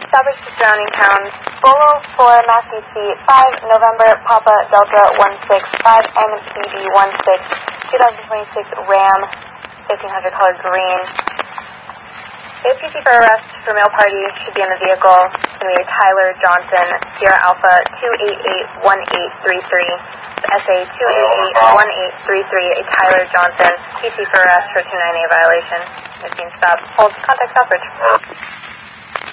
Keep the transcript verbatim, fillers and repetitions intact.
establish the surrounding towns. Bolo for Matthew C, five November Papa Delta one six, five N B B one six, twenty twenty-six Ram, fifteen hundred color green. A P C for arrest for male party should be in the vehicle. It's going to be Tyler Johnson, Sierra Alpha two eight eight one eight three three. S A two eight eight one eight three three, a Tyler Johnson, P C for arrest for two nine eight violation. It's being stopped. Hold contact Southbridge.